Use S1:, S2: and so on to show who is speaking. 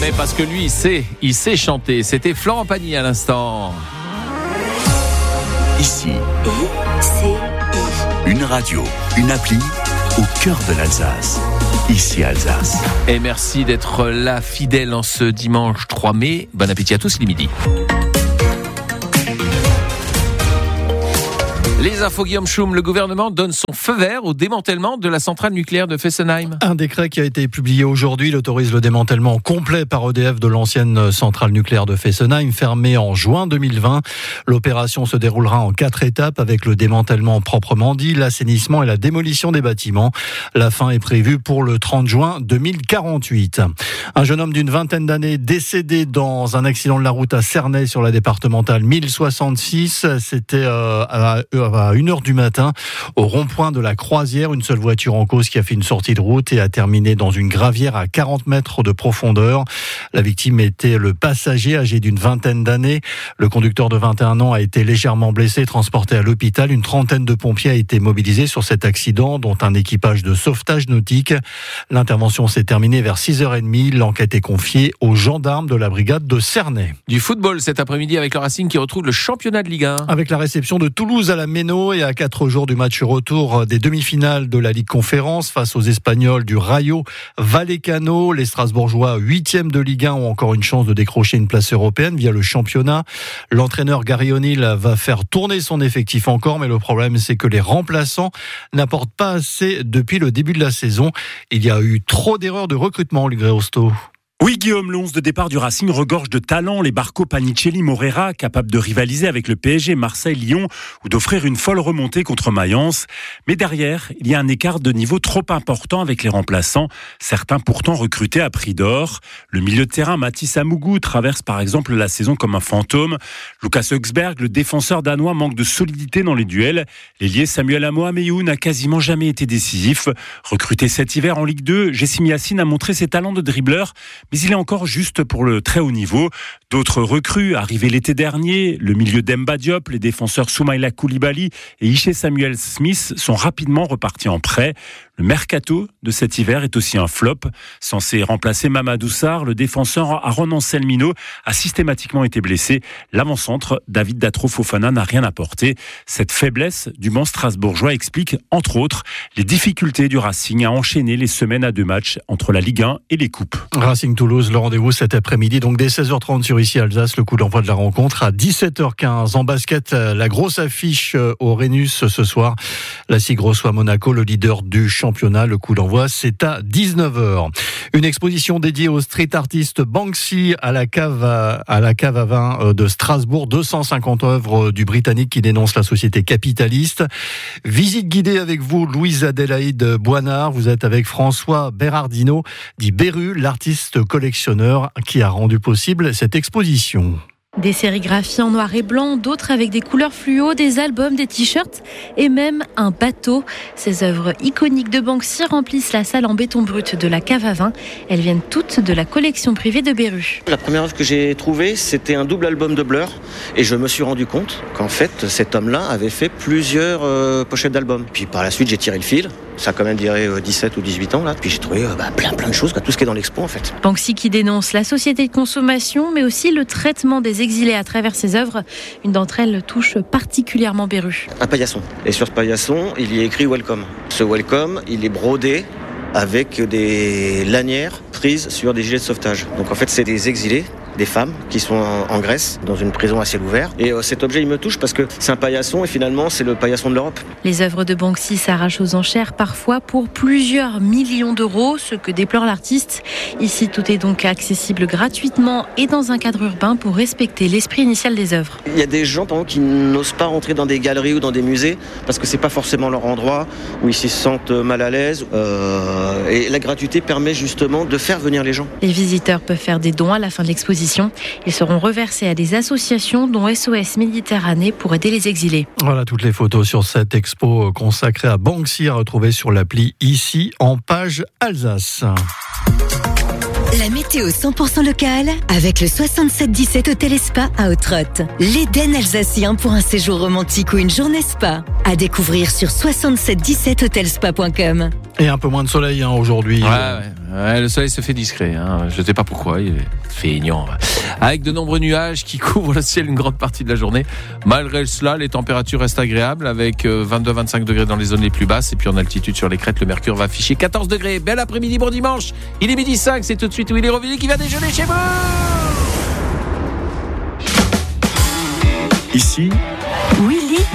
S1: mais parce que lui, il sait chanter. C'était Florent Pagny à l'instant.
S2: Ici, une radio, une appli au cœur de l'Alsace. Ici Alsace.
S1: Et merci d'être là, fidèle en ce dimanche 3 mai. Bon appétit à tous, il est midi. Les infos Guillaume Schum, le gouvernement donne son feu vert au démantèlement de la centrale nucléaire de Fessenheim.
S3: Un décret qui a été publié aujourd'hui, il autorise le démantèlement complet par EDF de l'ancienne centrale nucléaire de Fessenheim, fermée en juin 2020. L'opération se déroulera en 4 étapes avec le démantèlement proprement dit, l'assainissement et la démolition des bâtiments. La fin est prévue pour le 30 juin 2048. Un jeune homme d'une vingtaine d'années décédé dans un accident de la route à Cernay sur la départementale 1066. C'était à 1h du matin au rond-point de la Croisière. Une seule voiture en cause qui a fait une sortie de route et a terminé dans une gravière à 40 mètres de profondeur. La victime était le passager âgé d'une vingtaine d'années. Le conducteur de 21 ans a été légèrement blessé, transporté à l'hôpital. Une trentaine de pompiers a été mobilisés sur cet accident, dont un équipage de sauvetage nautique. L'intervention s'est terminée vers 6h30. L'enquête est confiée aux gendarmes de la brigade de Cernay.
S1: Du football cet après-midi avec le Racing qui retrouve le championnat de Ligue 1. Avec
S3: la réception de Toulouse à la Méno et à 4 jours du match retour des demi-finales de la Ligue Conférence face aux Espagnols du Rayo Vallecano, les Strasbourgeois 8e de Ligue 1 ont encore une chance de décrocher une place européenne via le championnat. L'entraîneur Gary O'Neill va faire tourner son effectif encore, mais le problème c'est que les remplaçants n'apportent pas assez depuis le début de la saison. Il y a eu trop d'erreurs de recrutement, Luc Gréosto.
S4: Oui, Guillaume, l'11 de départ du Racing regorge de talent. Les Barco, Panicelli, Morera, capables de rivaliser avec le PSG, Marseille, Lyon ou d'offrir une folle remontée contre Mayence. Mais derrière, il y a un écart de niveau trop important avec les remplaçants, certains pourtant recrutés à prix d'or. Le milieu de terrain, Mathis Amougou, traverse par exemple la saison comme un fantôme. Lucas Högsberg, le défenseur danois, manque de solidité dans les duels. L'ailier Samuel Amohameyou n'a quasiment jamais été décisif. Recruté cet hiver en Ligue 2, Jessim Yassine a montré ses talents de dribbleur, mais il est encore juste pour le très haut niveau. D'autres recrues arrivés l'été dernier, le milieu d'Emba Diop, les défenseurs Soumaïla Koulibaly et Ishe Samuel Smith sont rapidement repartis en prêt. Le mercato de cet hiver est aussi un flop. Censé remplacer Mamadou Sarr, le défenseur Aaron Anselmino a systématiquement été blessé. L'avant-centre David Datro Fofana n'a rien apporté. Cette faiblesse du banc strasbourgeois explique, entre autres, les difficultés du Racing à enchaîner les semaines à 2 matchs entre la Ligue 1 et les coupes.
S3: Racing Toulouse, le rendez-vous cet après-midi, donc dès 16h30 sur Ici Alsace, le coup d'envoi de la rencontre à 17h15. En basket, la grosse affiche au Rhenus ce soir. La SIG reçoit Monaco, le leader du championnat. Le coup d'envoi, c'est à 19h. Une exposition dédiée au street artiste Banksy à la cave à vin de Strasbourg. 250 œuvres du Britannique qui dénonce la société capitaliste. Visite guidée avec vous, Louise Adélaïde Boinard. Vous êtes avec François Bérardino, dit Béru, l'artiste collectionneur qui a rendu possible cette exposition.
S5: Des sérigraphies en noir et blanc, d'autres avec des couleurs fluo, des albums, des t-shirts et même un bateau. Ces œuvres iconiques de Banksy remplissent la salle en béton brut de la cave à vin. Elles viennent toutes de la collection privée de Béru.
S6: La première œuvre que j'ai trouvée, c'était un double album de Blur et je me suis rendu compte qu'en fait, cet homme-là avait fait plusieurs pochettes d'albums. Puis par la suite, j'ai tiré le fil. Ça a quand même duré 17 ou 18 ans là. Puis j'ai trouvé plein de choses, tout ce qui est dans l'expo en fait.
S5: Banksy qui dénonce la société de consommation, mais aussi le traitement des exilés à travers ses œuvres. Une d'entre elles touche particulièrement Béru.
S6: Un paillasson. Et sur ce paillasson, il y est écrit Welcome. Ce Welcome, il est brodé avec des lanières prises sur des gilets de sauvetage. Donc en fait, c'est des exilés, des femmes qui sont en Grèce, dans une prison à ciel ouvert. Et cet objet, il me touche parce que c'est un paillasson et finalement, c'est le paillasson de l'Europe.
S5: Les œuvres de Banksy s'arrachent aux enchères, parfois pour plusieurs millions d'euros, ce que déplore l'artiste. Ici, tout est donc accessible gratuitement et dans un cadre urbain pour respecter l'esprit initial des œuvres.
S6: Il y a des gens, par exemple, qui n'osent pas rentrer dans des galeries ou dans des musées parce que c'est pas forcément leur endroit, où ils s'y sentent mal à l'aise. Et la gratuité permet justement de faire venir les gens.
S5: Les visiteurs peuvent faire des dons à la fin de l'exposition. Ils seront reversés à des associations dont SOS Méditerranée pour aider les exilés.
S3: Voilà toutes les photos sur cette expo consacrée à Banksy à retrouver sur l'appli Ici en page Alsace.
S7: La météo 100% locale avec le 6717 Hôtel et Spa à Ottrott. L'Éden alsacien pour un séjour romantique ou une journée spa. À découvrir sur 6717hotelspa.com.
S3: Et un peu moins de soleil aujourd'hui.
S1: Ouais, le soleil se fait discret. Je ne sais pas pourquoi, il est feignant. Avec de nombreux nuages qui couvrent le ciel une grande partie de la journée. Malgré cela, les températures restent agréables avec 22-25 degrés dans les zones les plus basses. Et puis en altitude sur les crêtes, le mercure va afficher 14 degrés. Bel après-midi, bon dimanche. Il est 12h05, c'est tout de suite Willy Rovini qui va déjeuner chez vous.
S2: Ici,
S7: Willy